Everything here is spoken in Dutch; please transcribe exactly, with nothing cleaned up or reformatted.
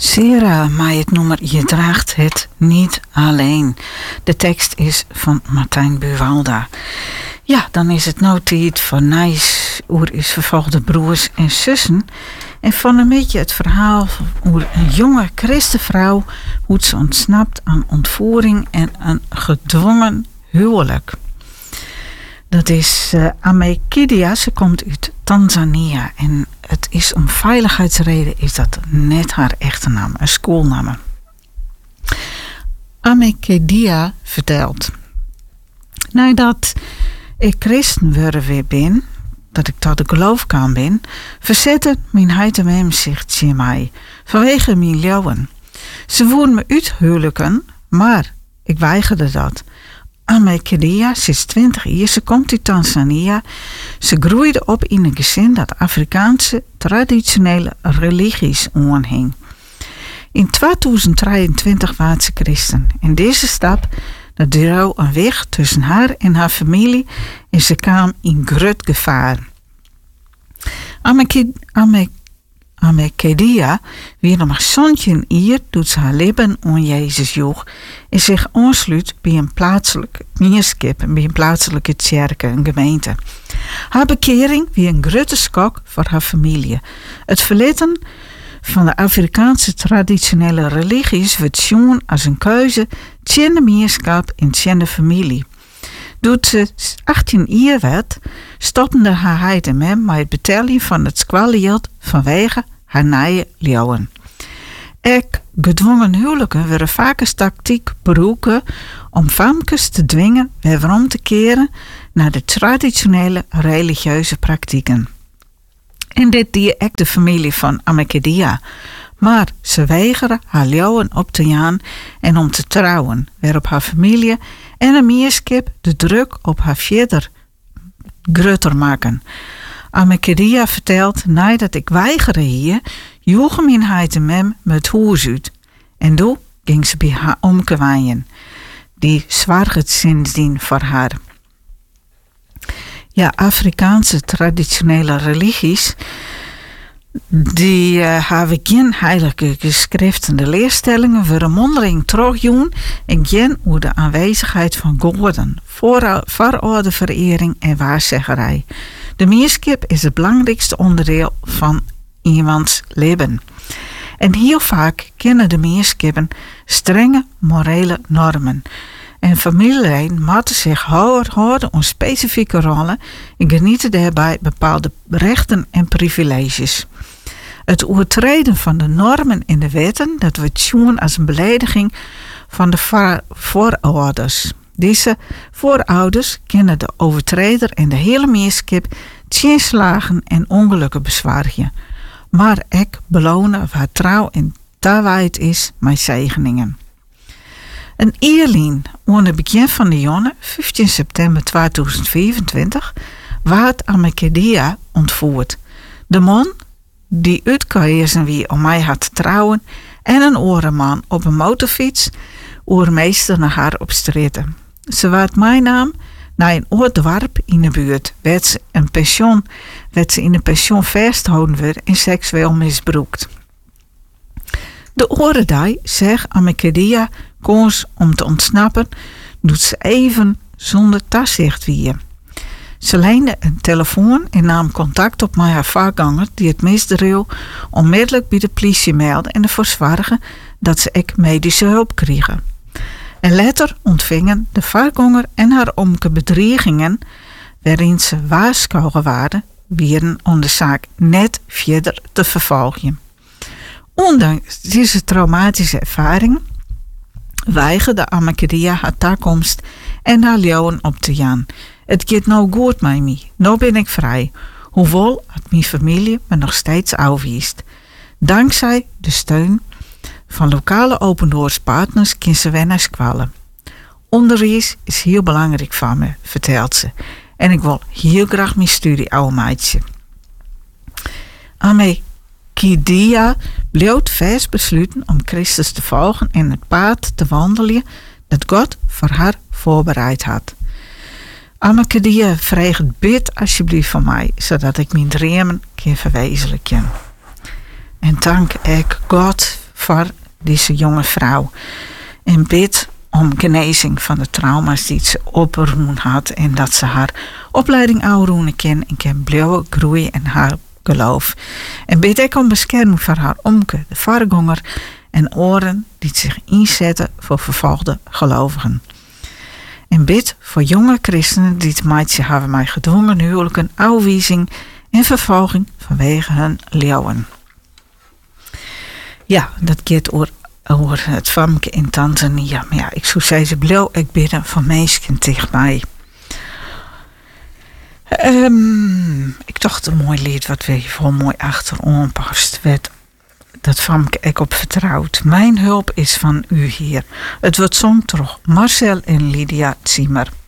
Sera, maar het nummer Je draagt het niet alleen. De tekst is van Martijn Buwalda. Ja, dan is het nou tijd voor Nijs oer is vervolgde broers en zussen. En van een beetje het verhaal over een jonge christenvrouw, hoe ze ontsnapt aan ontvoering en een gedwongen huwelijk. Dat is uh, Amekidia, ze komt uit Tanzania. En het is om veiligheidsreden is dat net haar echte naam, een schoolnaam. Amekidia vertelt: nadat ik christen worden weer ben, dat ik tot de geloof kan ben, verzette mijn heitemem zich tegen mij, vanwege mijn leeuwen. Ze voeren me uithuwelijken, maar ik weigerde dat. Amekidia, ze is twintig jaar, ze komt uit Tanzania. Ze groeide op in een gezin dat Afrikaanse traditionele religies aanhing. In tweeduizend drieëntwintig was ze christen. In deze stap dat droeg een weg tussen haar en haar familie en ze kwam in groot gevaar. Amekidia, wie nog maar zontje hier, doet ze haar leven aan Jezus joeg en zich aansluit bij een plaatselijke gemeenschap, bij een plaatselijke kerk, een gemeente. Haar bekering wie een grote schok voor haar familie. Het verleden van de Afrikaanse traditionele religies wordt zien als een keuze tussen de gemeenschap en tussen de familie. Doet ze achttien jaar werd, stoppende haar heid en mem met het betalen van het squalgeld vanwege haar nieuwe leeuwen. Ek gedwongen huwelijken werden vaak als tactiek gebruikt om famkes te dwingen weer om te keren naar de traditionele religieuze praktijken. En dit deed ook de familie van Amekidia. Maar ze weigeren haar leeuwen op te jaan en om te trouwen, waarop haar familie en een gemeenschap de druk op haar verder groter maken. Amekidia vertelt, nadat ik weigerde hier, joeg mijn heitemem me het huis uit. En toen ging ze bij haar omkewaaien. Die zwaar het sindsdien voor haar. Ja, Afrikaanse traditionele religies, die uh, hebben geen heilige geschriften. De leerstellingen worden mondeling teruggegaan en gaan over de aanwezigheid van goden, voorouderverering en waarzeggerij. De gemeenschap is het belangrijkste onderdeel van iemands leven. En heel vaak kennen de gemeenschappen strenge morele normen. En familieleden moeten zich houden aan specifieke rollen en genieten daarbij bepaalde rechten en privileges. Het overtreden van de normen en de wetten, dat wordt zien als een belediging van de voorouders. Deze voorouders kennen de overtreder en de hele gemeenschap slagen en ongelukken bezwaren. Maar ik belonen waar trouw en taarheid is met zegeningen. Een eerlijn aan het begin van de jonge, vijftien september tweeduizend vijfentwintig, werd Amekidia ontvoerd. De man die uitgekozen wie om mij had te trouwen en een orenman op een motorfiets oermeester naar haar op streten. Ze werd mijn naam naar een oordwarp in de buurt, werd ze, een pension, werd ze in een pension vastgehouden werd en seksueel misbruikt. De oorendij zegt Amekidia koos om te ontsnappen, doet ze even zonder toezicht weer. Ze leende een telefoon en nam contact op met haar voorganger die het misdrijf onmiddellijk bij de politie meldde en ervoor zorgde dat ze ook medische hulp kregen. En later ontvingen de voorganger en haar omke bedreigingen waarin ze waarschuwen waren, weer om de zaak net verder te vervolgen. Ondanks deze traumatische ervaring weigerde Amekidia haar toekomst en haar leeuwen op te jaan. Het gaat nou goed met me, nou ben ik vrij, hoewel het mijn familie me nog steeds afwijst. Dankzij de steun van lokale opendoorspartners kan ze wennen kwallen. Onderwijs is heel belangrijk voor me, vertelt ze. En ik wil heel graag mijn studie afmaken. Amekidia bleef vast besluiten om Christus te volgen en het pad te wandelen dat God voor haar voorbereid had. Amekidia vraagt bid alsjeblieft van mij, zodat ik mijn dromen kan verwezenlijken. En dank ik God voor deze jonge vrouw. En bid om genezing van de trauma's die ze opgeroen had. En dat ze haar opleiding aanroenen kan en kan blijven groeien in haar geloof. En bid ik om bescherming voor haar omke, de voorganger en oren die zich inzetten voor vervolgde gelovigen. En bid voor jonge christenen die het meidje hebben mij gedwongen huwelijk een afwijzing en vervolging vanwege hun leeuwen. Ja, dat gaat over, over het famke in Tanzania. Maar ja, ik zou zeggen, blauw, ik bidden voor mensen tegen mij. Um, ik dacht een mooi lied wat weer voor mooi achterom past. Werd dat famke ik op vertrouwd. Mijn hulp is van u, Heer. Het wordt zong door Marcel en Lydia Zimmer.